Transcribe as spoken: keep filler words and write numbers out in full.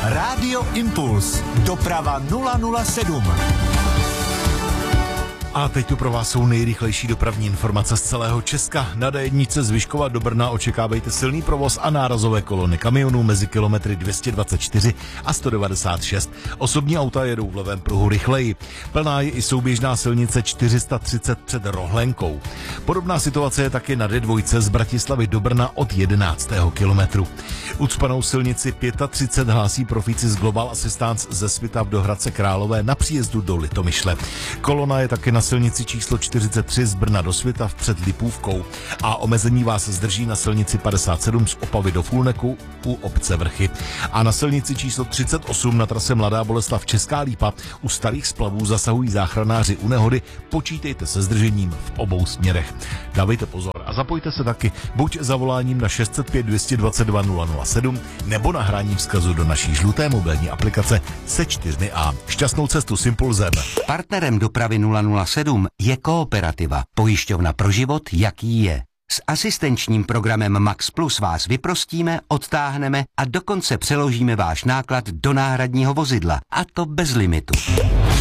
Rádio Impuls. Doprava nula nula sedm. A teď tu pro vás jsou nejrychlejší dopravní informace z celého Česka. Na dé jedna z Vyškova do Brna očekávejte silný provoz a nárazové kolony kamionů mezi kilometry dvě stě dvacet čtyři a sto devadesát šest. Osobní auta jedou v levém pruhu rychleji. Plná je i souběžná silnice čtyři sta třicet před Rohlenkou. Podobná situace je taky na dé dva z Bratislavy do Brna od jedenáctého kilometru. Ucpanou silnici třicet pět hlásí profíci z Global Assistance ze Svitav do Hradce Králové na příjezdu do Litomyšle. Kolona je taky na silnici číslo čtyřicet tři z Brna do Svitav před Lipůvkou a omezení vás zdrží na silnici padesát sedm z Opavy do Fulneku u obce Vrchy. A na silnici číslo třicet osm na trase Mladá Boleslav Česká Lípa u starých splavů zasahují záchranáři u nehody. Počítejte se zdržením v obou směrech. Dávejte pozor a zapojte se taky buď zavoláním na šest set pět dvě stě dvacet dva nula nula sedm nebo nahráním vzkazu do naší žluté mobilní aplikace se čtyřmi A. Šťastnou cestu s Impulzem. Partnerem dopravy nula nula sedm je Kooperativa, pojišťovna pro život, jaký je. S asistenčním programem Max Plus vás vyprostíme, odtáhneme a dokonce přeložíme váš náklad do náhradního vozidla. A to bez limitu.